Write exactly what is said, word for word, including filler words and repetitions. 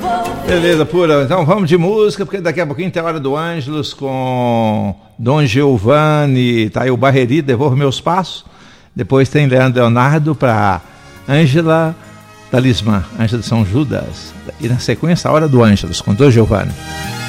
Beleza, pura. Então vamos de música, porque daqui a pouquinho tem a hora do Ângelos com Dom Giovanni, tá aí o Barreri, Devolvo Meus Passos. Depois tem Leandro Leonardo para Ângela Talismã, Ângela de São Judas. E na sequência, a hora do Ângelos com Dom Giovanni.